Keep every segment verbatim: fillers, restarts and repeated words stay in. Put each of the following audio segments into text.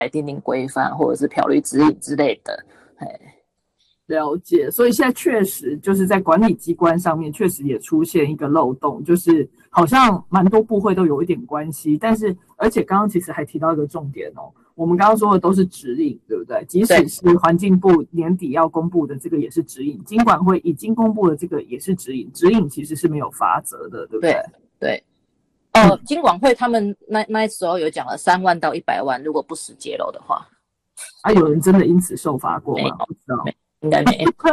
订定规范或者是漂绿指引之类的。 了解，所以现在确实就是在管理机关上面确实也出现一个漏洞，就是好像蛮多部会都有一点关系，但是而且刚刚其实还提到一个重点哦，我们刚刚说的都是指引，对不对？即使是环境部年底要公布的这个也是指引，金管会已经公布的这个也是指引，指引其实是没有罚则的，对不对？ 对对，哦，金管会他们那那时候有讲了三万到一百万，如果不实揭露的话。 啊，有人真的因此受罚过吗？不知道。 应该没有。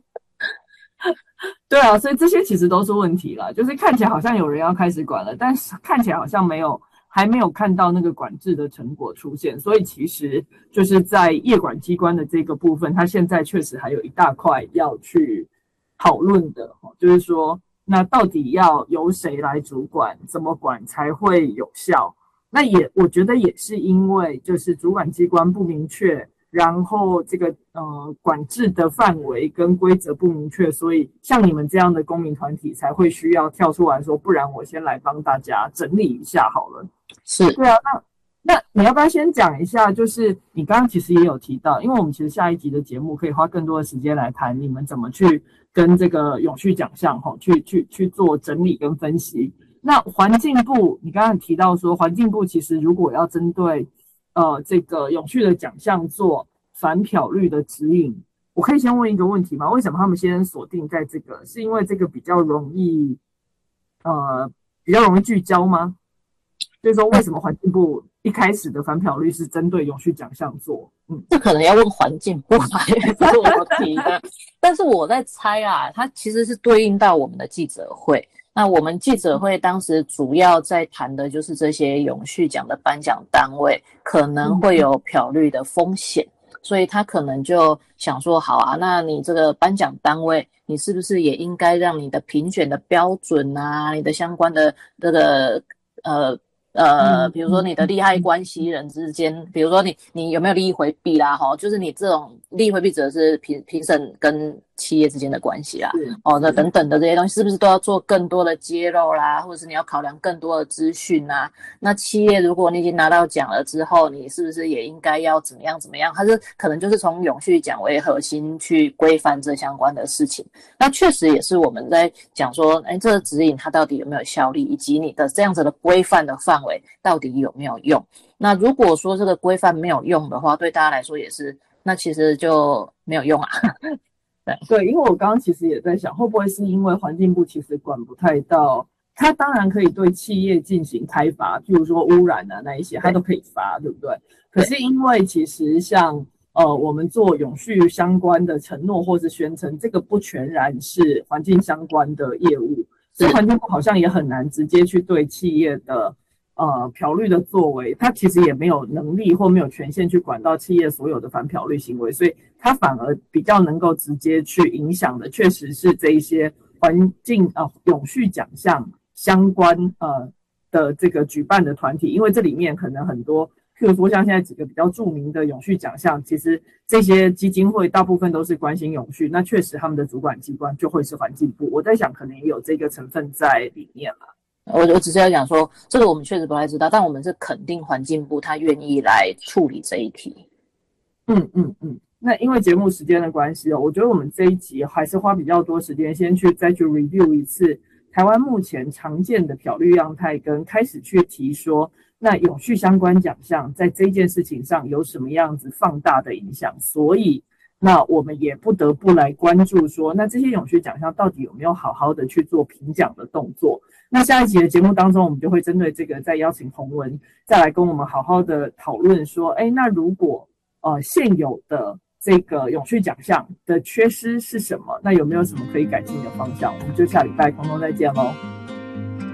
对啊，所以这些其实都是问题啦，就是看起来好像有人要开始管了，但是看起来好像没有，还没有看到那个管制的成果出现，所以其实就是在业管机关的这个部分，它现在确实还有一大块要去讨论的，就是说那到底要由谁来主管，怎么管才会有效？那也我觉得也是因为就是主管机关不明确，然后这个呃管制的范围跟规则不明确，所以像你们这样的公民团体才会需要跳出来说，不然我先来帮大家整理一下好了。 是， 对啊，那那你要不要先讲一下？就是你刚刚其实也有提到，因为我们其实下一集的节目可以花更多的时间来谈你们怎么去跟这个永续奖项哈，去去去做整理跟分析。那环境部，你刚刚提到说，环境部其实如果要针对呃这个永续的奖项做反漂绿的指引，我可以先问一个问题吗？为什么他们先锁定在这个？是因为这个比较容易呃比较容易聚焦吗？就是说，为什么环境部一开始的反漂绿是针对永续奖项做？嗯， 这可能要问环境部吧，不是我提的。但是我在猜啊，它其实是对应到我们的记者会。那我们记者会当时主要在谈的就是这些永续奖的颁奖单位可能会有漂绿的风险，所以他可能就想说，好啊，那你这个颁奖单位，你是不是也应该让你的评选的标准啊，你的相关的这个呃呃，比如说你的利害关系人之间，比如说你你有没有利益回避啦，齁，就是你这种利益回避指的是评评审跟企业之间的关系啦，哦，那等等的这些东西是不是都要做更多的揭露啦，或者是你要考量更多的资讯啊？那企业如果你已经拿到奖了之后，你是不是也应该要怎么样怎么样？它是可能就是从永续奖为核心去规范这相关的事情。那确实也是我们在讲说，哎，这个指引它到底有没有效力，以及你的这样子的规范的范围到底有没有用？那如果说这个规范没有用的话，对大家来说也是，那其实就没有用啊。 对对，因为我刚刚其实也在想，会不会是因为环境部其实管不太到，它当然可以对企业进行开罚，譬如说污染啊那一些，它都可以罚，对不对？可是因为其实像呃我们做永续相关的承诺或是宣称，这个不全然是环境相关的业务，所以环境部好像也很难直接去对企业的呃漂绿的作为，它其实也没有能力或没有权限去管到企业所有的反漂绿行为，所以它反而比较能够直接去影响的，确实是这一些环境呃永续奖项相关呃的这个举办的团体，因为这里面可能很多，譬如说像现在几个比较著名的永续奖项，其实这些基金会大部分都是关心永续，那确实他们的主管机关就会是环境部，我在想可能也有这个成分在里面了。 我我只是要讲说，这个我们确实不太知道，但我们是肯定环境部他愿意来处理这一题。 嗯嗯嗯。那因为节目时间的关系哦，我觉得我们这一集还是花比较多时间，先去再去 review 一次台湾目前常见的漂绿样态，跟开始去提说，那永续相关奖项在这件事情上有什么样子放大的影响，所以那我们也不得不来关注说，那这些永续奖项到底有没有好好的去做评奖的动作。那下一集的节目当中，我们就会针对这个再邀请洪文再来跟我们好好的讨论说，哎，那如果呃现有的这个永续奖项的缺失是什么？那有没有什么可以改进的方向？我们就下礼拜空中再见喽。